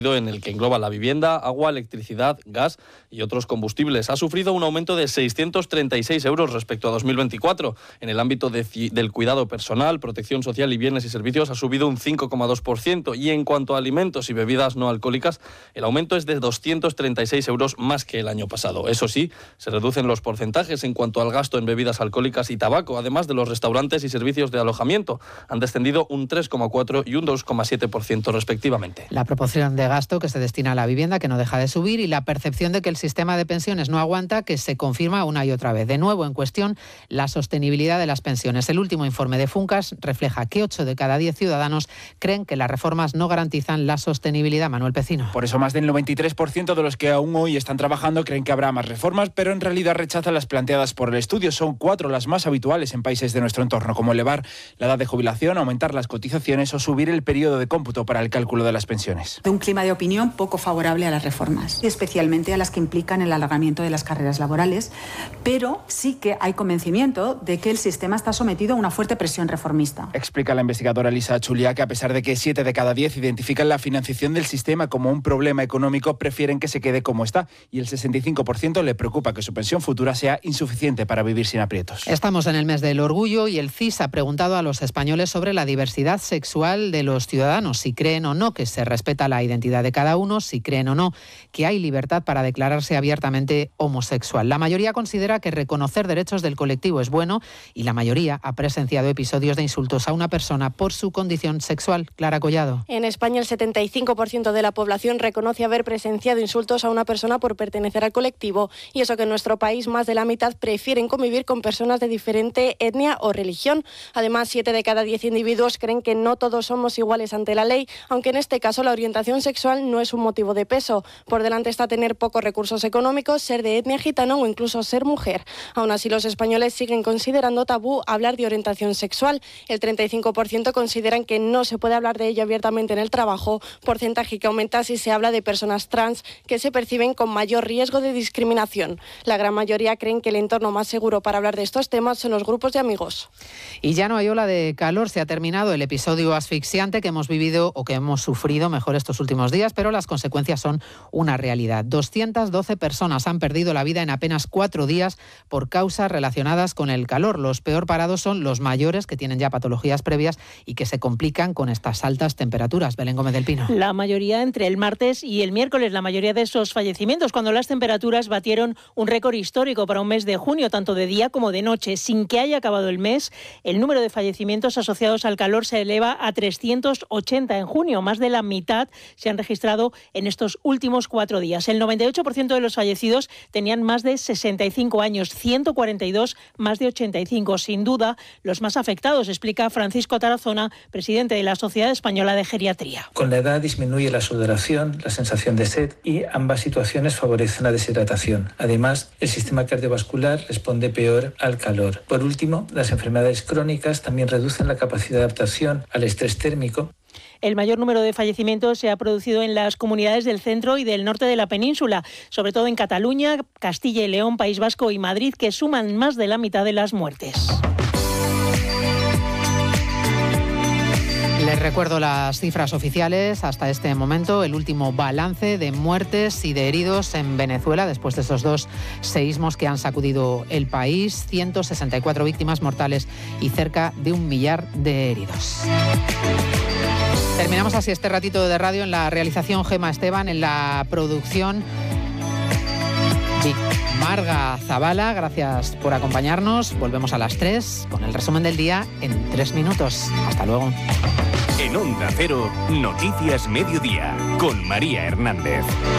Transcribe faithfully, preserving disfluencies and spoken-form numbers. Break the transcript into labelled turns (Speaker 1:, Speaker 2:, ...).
Speaker 1: en el que engloba la vivienda, agua, electricidad, gas y otros combustibles. Ha sufrido un aumento de seiscientos treinta y seis euros respecto a dos mil veinticuatro. En el ámbito de, del cuidado personal, protección social y bienes y servicios ha subido un cinco coma dos por ciento, y en cuanto a alimentos y bebidas no alcohólicas, el aumento es de doscientos treinta y seis euros más que el año pasado. Eso sí, se reducen los porcentajes en cuanto al gasto en bebidas alcohólicas y tabaco, además de los restaurantes y servicios de alojamiento. Han descendido un tres coma cuatro y un dos coma siete por ciento respectivamente.
Speaker 2: La proporción de gasto que se destina a la vivienda, que no deja de subir, y la percepción de que el sistema de pensiones no aguanta, que se confirma una y otra vez. De nuevo en cuestión la sostenibilidad de las pensiones. El último informe de Funcas refleja que ocho de cada diez ciudadanos creen que las reformas no garantizan la sostenibilidad. Manuel Pecino.
Speaker 3: Por eso más del noventa y tres por ciento de los que aún hoy están trabajando creen que habrá más reformas, pero en realidad rechazan las planteadas por el estudio. Son cuatro las más habituales en países de nuestro entorno, como elevar la edad de jubilación, aumentar las cotizaciones o subir el periodo de cómputo para el cálculo de las pensiones.
Speaker 4: De un clima de opinión poco favorable a las reformas, especialmente a las que implican el alargamiento de las carreras laborales, pero sí que hay convencimiento de que el sistema está sometido a una fuerte presión reformista.
Speaker 3: Explica la investigadora Elisa Chulia que a pesar de que siete de cada diez identifican la financiación del sistema como un problema económico, prefieren que se quede como está, y el sesenta y cinco por ciento le preocupa que su pensión futura sea insuficiente para vivir sin aprietos.
Speaker 2: Estamos en el mes del orgullo y el C I S ha preguntado a los españoles sobre la diversidad sexual de los ciudadanos, si creen o no que se respeta la identidad de cada uno, si creen o no que hay libertad para declararse abiertamente homosexual. La mayoría considera que reconocer derechos del colectivo es bueno, y la mayoría ha presenciado episodios de insultos a una persona por su condición sexual. Clara Collado.
Speaker 5: En España el setenta y cinco por ciento de la población reconoce haber presenciado insultos a una persona por pertenecer al colectivo, y eso que en nuestro país más de la mitad prefieren convivir con personas de diferente etnia o religión. Además, siete de cada diez individuos creen que no todos somos iguales ante la ley, aunque en este caso la orientación sexual no es un motivo de peso. Por delante está tener pocos recursos económicos, ser de etnia gitana o incluso ser mujer. Aún así, los españoles siguen considerando tabú hablar de orientación sexual. El treinta y cinco por ciento consideran que no se puede hablar de ello abiertamente en el trabajo, porcentaje que aumenta si se habla de personas trans que se perciben con mayor riesgo de discriminación. La gran mayoría creen que el entorno más seguro para hablar de estos temas son los grupos de amigos.
Speaker 2: Y ya no hay ola de calor, se ha terminado el episodio asfixiante que hemos vivido o que hemos sufrido mejor estos últimos días, pero las consecuencias son una realidad. doscientas doce personas han perdido la vida en apenas cuatro días por causas relacionadas con el calor. Los peor parados son los mayores, que tienen ya patologías previas y que se complican con estas altas temperaturas. Belén Gómez del Pino.
Speaker 6: La mayoría entre el martes y el miércoles, la mayoría de esos fallecimientos cuando las temperaturas batieron un récord histórico para un mes de junio, tanto de día como de noche. Sin que haya acabado el mes, el número de fallecimientos asociados al calor se eleva a trescientos ochenta en junio. Más de la mitad se han registrado en estos últimos cuatro días. El noventa y ocho por ciento de los fallecidos tenían más de sesenta y cinco años, ciento cuarenta y dos más de ochenta y cinco. Sin duda, los más afectados, explica Francisco Tarazona, presidente de la Sociedad Española de Geriatría.
Speaker 7: Con la edad disminuye la sudoración, la sensación de sed, y ambas situaciones favorecen la deshidratación. Además, el sistema cardiovascular responde peor al calor. Por último, las enfermedades crónicas también reducen la capacidad de adaptación al estrés térmico.
Speaker 6: El mayor número de fallecimientos se ha producido en las comunidades del centro y del norte de la península, sobre todo en Cataluña, Castilla y León, País Vasco y Madrid, que suman más de la mitad de las muertes.
Speaker 2: Les recuerdo las cifras oficiales hasta este momento, el último balance de muertes y de heridos en Venezuela después de esos dos seísmos que han sacudido el país, ciento sesenta y cuatro víctimas mortales y cerca de un millar de heridos. Terminamos así este ratito de radio. En la realización Gema Esteban, en la producción Marga Zavala. Gracias por acompañarnos. Volvemos a las tres con el resumen del día en tres minutos. Hasta luego.
Speaker 8: En Onda Cero, Noticias Mediodía, con María Hernández.